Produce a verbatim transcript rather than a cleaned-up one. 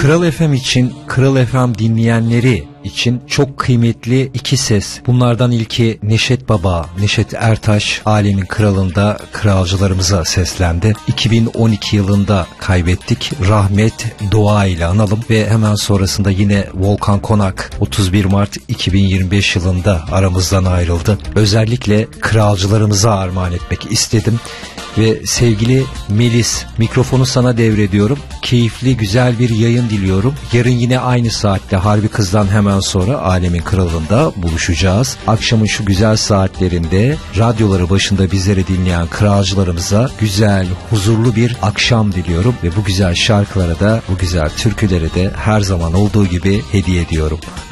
Kral F M için, Kral F M dinleyenleri için çok kıymetli iki ses. Bunlardan ilki Neşet Baba, Neşet Ertaş, Alemin Kralı'nda kralcılarımıza seslendi. iki bin on iki yılında kaybettik. Rahmet, dua ile analım ve hemen sonrasında yine Volkan Konak otuz bir Mart iki bin yirmi beş yılında aramızdan ayrıldı. Özellikle kralcılarımıza armağan etmek istedim. Ve sevgili Melis, mikrofonu sana devrediyorum. Keyifli, güzel bir yayın diliyorum. Yarın yine aynı saatte Harbi Kız'dan hemen sonra Alemin Kralı'nda buluşacağız. Akşamın şu güzel saatlerinde radyoları başında bizleri dinleyen kralcılarımıza güzel, huzurlu bir akşam diliyorum. Ve bu güzel şarkılara da, bu güzel türkülere de her zaman olduğu gibi hediye ediyorum.